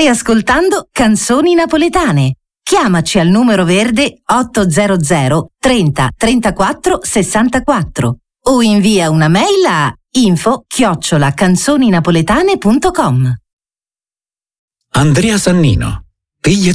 Stai ascoltando Canzoni Napoletane. Chiamaci al numero verde 800 30 34 64 o invia una mail a info@canzoninapoletane.com. Andrea Sannino, figlia